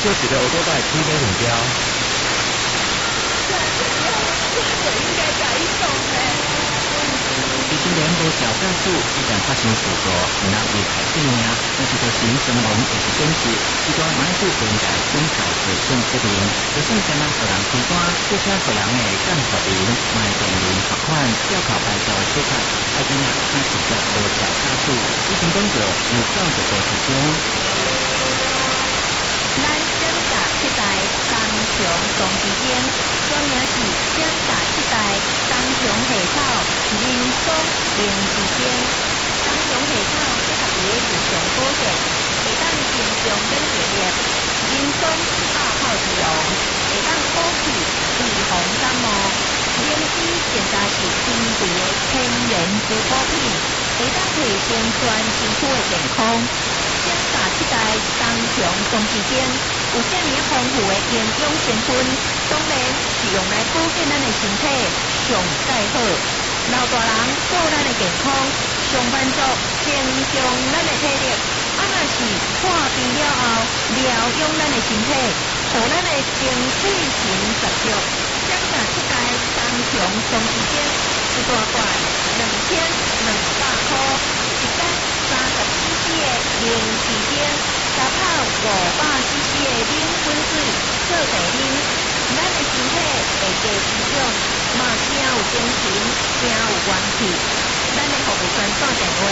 就觉得我都在推杯很标。 我应该改一种其实连无小教书，一旦发生事故，唔能离开性命，那是造成伤亡或是损失，一段马祖应该检讨赔偿责任。就算前人互人推单，或者互人的干服人，卖店人罚款，要靠牌照处罚，爱怎样他实在无小教书，以前讲过有教育过程中。 咱检查七代三重总之间，专名是检查七代三重下草人松零之间。三重下草适合伫日常保健，会当增强免疫力。人松是8号之王，会当补气预防感冒。灵芝健达是天地的天然滋补品，会当提升全身躯的健康。检查七代三重总之间有这么丰富的营养成分，当然是用来保健咱的身体上最好。老大人顾咱的健康，上班族增强咱的体力，若是破病了后疗养咱的身体，互咱的精气神十足。检查七代三重总之间一大罐2200块，一罐30cc 的零时间，加泡500cc 的冷滚水做茶啉，咱的身体会加滋长，嘛更有精神，更有元气。咱的服务专线电话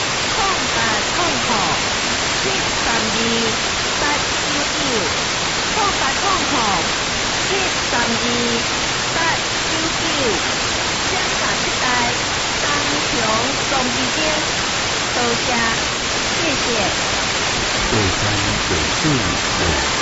0800728899，检查七代三重总之间，多谢，谢谢。 对山水树有